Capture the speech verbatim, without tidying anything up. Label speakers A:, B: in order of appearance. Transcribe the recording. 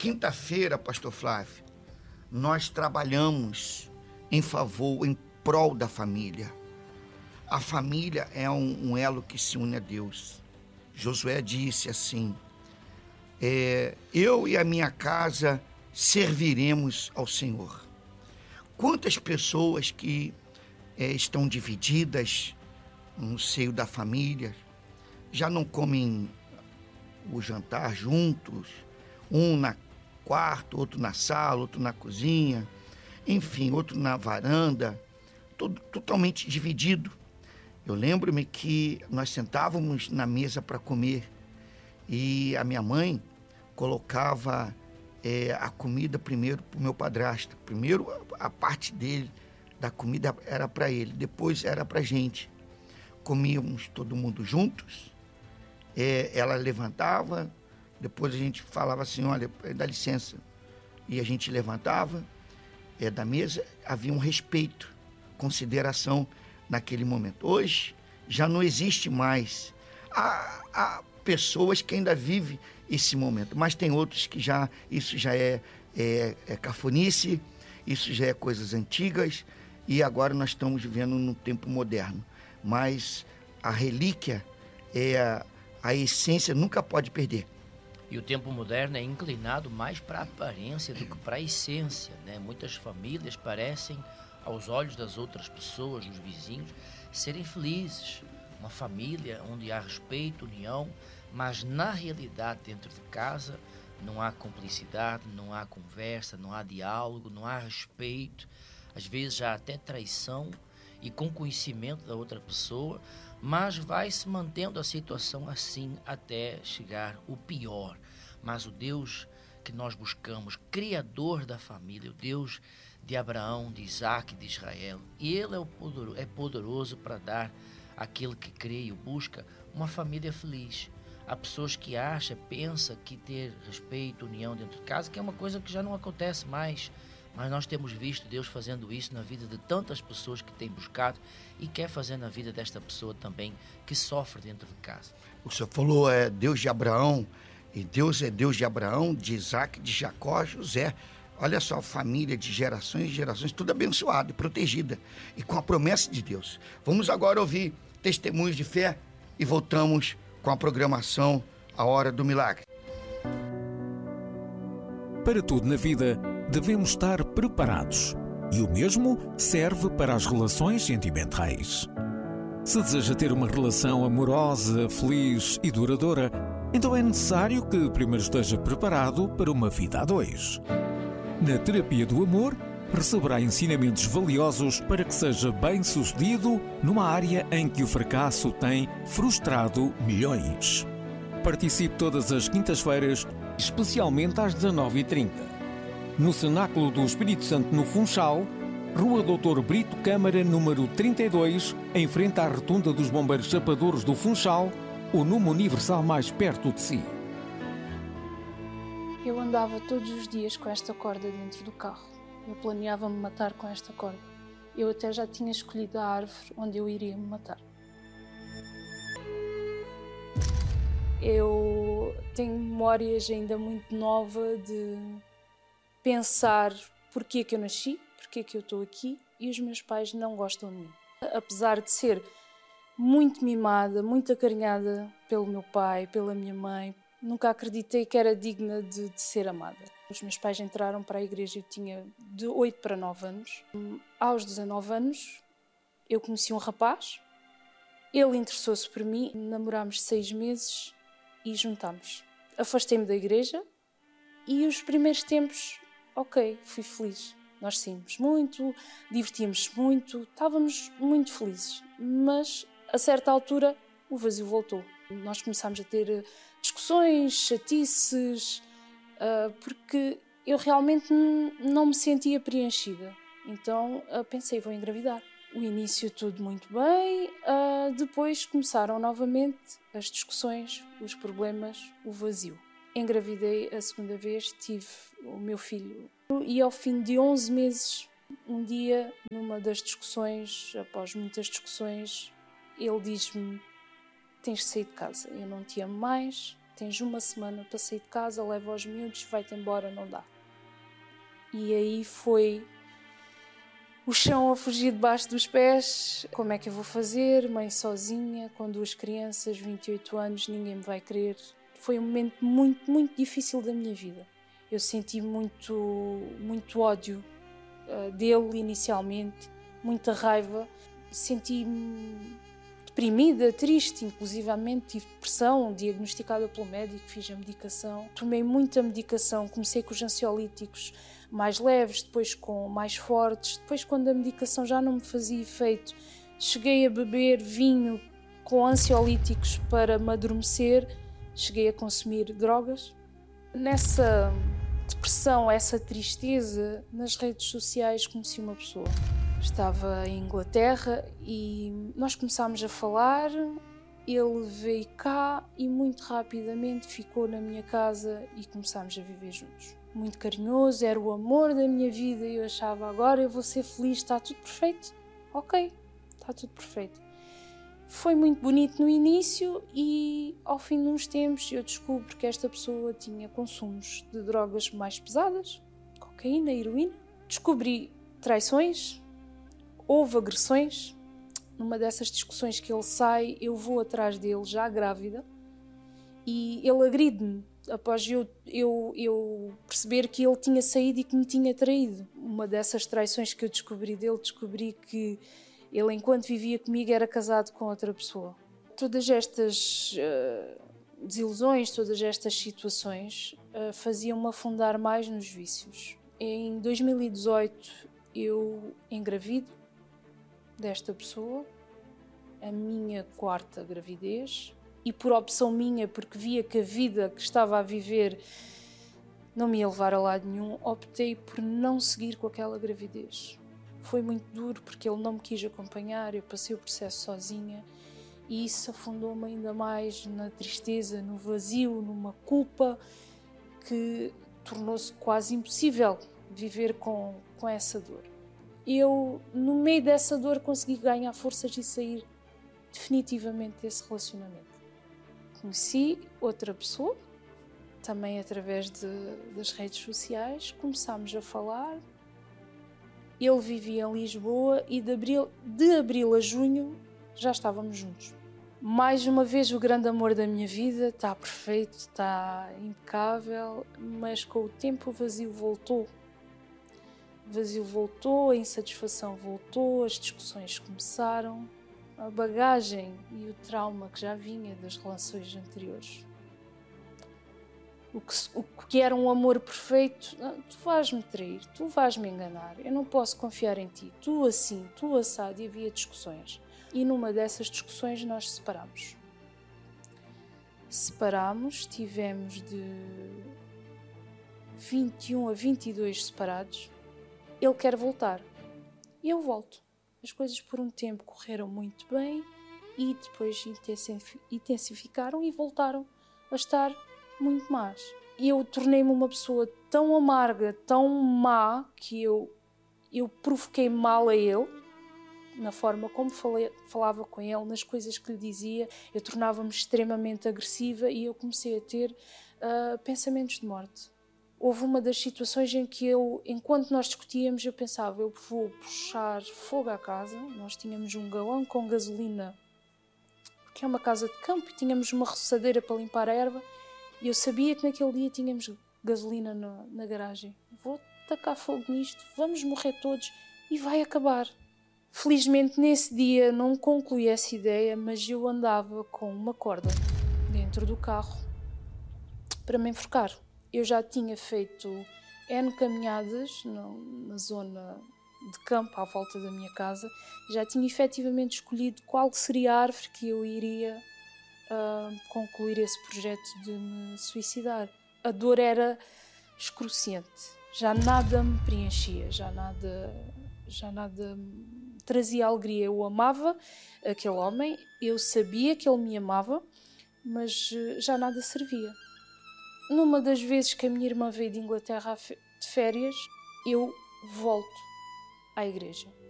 A: quinta-feira, pastor Flávio, nós trabalhamos em favor, em prol da família. A família é um, um elo que se une a Deus. Josué disse assim, é, eu e a minha casa serviremos ao Senhor. Quantas pessoas que é, estão divididas no seio da família, já não comem o jantar juntos, um na quarto, outro na sala, outro na cozinha, enfim, outro na varanda, todo, totalmente dividido. Eu lembro-me que nós sentávamos na mesa para comer e a minha mãe colocava é, a comida primeiro para o meu padrasto. Primeiro a parte dele, da comida era para ele, depois era para a gente. Comíamos todo mundo juntos, é, ela levantava, depois a gente falava assim, olha, dá licença. E a gente levantava é, da mesa, havia um respeito, consideração naquele momento. Hoje já não existe mais. Há, há pessoas que ainda vivem esse momento, mas tem outros que já, isso já é, é, é cafonice, isso já é coisas antigas e agora nós estamos vivendo num tempo moderno. Mas a relíquia, é a, a essência nunca pode perder.
B: E o tempo moderno é inclinado mais para a aparência do que para a essência, né? Muitas famílias parecem, aos olhos das outras pessoas, dos vizinhos, serem felizes. Uma família onde há respeito, união, mas na realidade dentro de casa não há cumplicidade, não há conversa, não há diálogo, não há respeito. Às vezes há até traição e com conhecimento da outra pessoa, mas vai se mantendo a situação assim até chegar o pior. Mas o Deus que nós buscamos, Criador da família, o Deus de Abraão, de Isaac, de Israel, Ele é, o poderoso, é poderoso para dar àquele que crê e o busca uma família feliz. Há pessoas que acham, pensam que ter respeito, união dentro de casa, que é uma coisa que já não acontece mais. Mas nós temos visto Deus fazendo isso na vida de tantas pessoas que têm buscado e quer fazer na vida desta pessoa também que sofre dentro de casa.
A: O senhor falou, é Deus de Abraão, e Deus é Deus de Abraão, de Isaac, de Jacó, José. Olha só, família de gerações e gerações, tudo abençoado e protegida, e com a promessa de Deus. Vamos agora ouvir testemunhos de fé e voltamos com a programação A Hora do Milagre.
C: Para tudo na vida, devemos estar preparados. E o mesmo serve para as relações sentimentais. Se deseja ter uma relação amorosa, feliz e duradoura, então é necessário que primeiro esteja preparado para uma vida a dois. Na terapia do amor, receberá ensinamentos valiosos para que seja bem-sucedido numa área em que o fracasso tem frustrado milhões. Participe todas as quintas-feiras, especialmente às dezanove e trinta. No Cenáculo do Espírito Santo, no Funchal, Rua doutor Brito Câmara, número trinta e dois, em frente à Rotunda dos Bombeiros Chapadores do Funchal, o número universal mais perto de si.
D: Eu andava todos os dias com esta corda dentro do carro. Eu planeava-me matar com esta corda. Eu até já tinha escolhido a árvore onde eu iria me matar. Eu tenho memórias ainda muito nova de pensar porquê é que eu nasci, porquê é que eu estou aqui, e os meus pais não gostam de mim. Apesar de ser muito mimada, muito acarinhada pelo meu pai, pela minha mãe, nunca acreditei que era digna de, de ser amada. Os meus pais entraram para a igreja, eu tinha de oito para nove anos. Aos dezanove anos, eu conheci um rapaz, ele interessou-se por mim, namorámos seis meses e juntámos. Afastei-me da igreja e os primeiros tempos, ok, fui feliz. Nós saímos muito, divertíamos muito, estávamos muito felizes. Mas, a certa altura, o vazio voltou. Nós começámos a ter discussões, chatices, uh, porque eu realmente não me sentia preenchida. Então uh, pensei, vou engravidar. O início tudo muito bem, uh, depois começaram novamente as discussões, os problemas, o vazio. Engravidei a segunda vez, tive o meu filho. E ao fim de onze meses, um dia, numa das discussões, após muitas discussões, ele diz-me: tens de sair de casa, eu não te amo mais, tens tens uma semana para sair de casa, leva os miúdos, vai-te embora, não dá. E aí foi o chão a fugir debaixo dos pés. Como é que eu vou fazer? Mãe sozinha, com duas crianças, vinte e oito anos, ninguém me vai querer. Foi um momento muito, muito difícil da minha vida. Eu senti muito, muito ódio uh, dele inicialmente, muita raiva. Senti-me deprimida, triste, inclusivamente tive depressão, diagnosticada pelo médico, fiz a medicação. Tomei muita medicação, comecei com os ansiolíticos mais leves, depois com mais fortes. Depois, quando a medicação já não me fazia efeito, cheguei a beber vinho com ansiolíticos para me adormecer, cheguei a consumir drogas. Nessa depressão, essa tristeza, nas redes sociais conheci uma pessoa. Estava em Inglaterra e nós começámos a falar, ele veio cá e muito rapidamente ficou na minha casa e começámos a viver juntos. Muito carinhoso, era o amor da minha vida e eu achava, agora eu vou ser feliz, está tudo perfeito? Ok, está tudo perfeito. Foi muito bonito no início e ao fim de uns tempos eu descubro que esta pessoa tinha consumos de drogas mais pesadas, cocaína, heroína. Descobri traições, houve agressões. Numa dessas discussões que ele sai, eu vou atrás dele já grávida e ele agride-me após eu, eu, eu perceber que ele tinha saído e que me tinha traído. Uma dessas traições que eu descobri dele, descobri que ele, enquanto vivia comigo, era casado com outra pessoa. Todas estas uh, desilusões, todas estas situações uh, faziam-me afundar mais nos vícios. Em dois mil e dezoito eu engravido desta pessoa, a minha quarta gravidez, e por opção minha, porque via que a vida que estava a viver não me ia levar a lado nenhum, optei por não seguir com aquela gravidez. Foi muito duro porque ele não me quis acompanhar, eu passei o processo sozinha e isso afundou-me ainda mais na tristeza, no vazio, numa culpa que tornou-se quase impossível viver com, com essa dor. Eu, no meio dessa dor, consegui ganhar forças e sair definitivamente desse relacionamento. Conheci outra pessoa, também através de, das redes sociais, começámos a falar. Ele vivia em Lisboa e de abril, de abril a junho já estávamos juntos. Mais uma vez o grande amor da minha vida, está perfeito, está impecável, mas com o tempo o vazio voltou. O vazio voltou, a insatisfação voltou, as discussões começaram, a bagagem e o trauma que já vinha das relações anteriores. O que, o que era um amor perfeito, tu vais-me trair, tu vais-me enganar, eu não posso confiar em ti, tu assim, tu assado, e havia discussões. E numa dessas discussões nós separámos. Separámos, tivemos de vinte e um a vinte e dois separados. Ele quer voltar e eu volto. As coisas por um tempo correram muito bem e depois intensificaram e voltaram a estar muito más. E eu tornei-me uma pessoa tão amarga, tão má, que eu, eu provoquei mal a ele, na forma como falei, falava com ele, nas coisas que lhe dizia. Eu tornava-me extremamente agressiva e eu comecei a ter uh, pensamentos de morte. Houve uma das situações em que eu, enquanto nós discutíamos, eu pensava, eu vou puxar fogo à casa. Nós tínhamos um galão com gasolina, porque é uma casa de campo, e tínhamos uma roçadeira para limpar a erva, e eu sabia que naquele dia tínhamos gasolina na, na garagem. Vou tacar fogo nisto, vamos morrer todos e vai acabar. Felizmente nesse dia não concluí essa ideia, mas eu andava com uma corda dentro do carro para me enforcar. Eu já tinha feito N caminhadas no, na zona de campo à volta da minha casa, já tinha efetivamente escolhido qual seria a árvore que eu iria uh, concluir esse projeto de me suicidar. A dor era excruciante, já nada me preenchia, já nada, já nada me trazia alegria. Eu amava aquele homem, eu sabia que ele me amava, mas já nada servia. Numa das vezes que a minha irmã veio de Inglaterra de férias, eu volto à igreja.